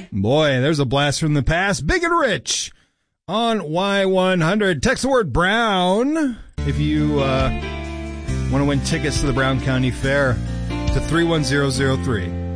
Boy, there's a blast from the past. Big and Rich on Y100. Text the word Brown if you want to win tickets to the Brown County Fair to 31003.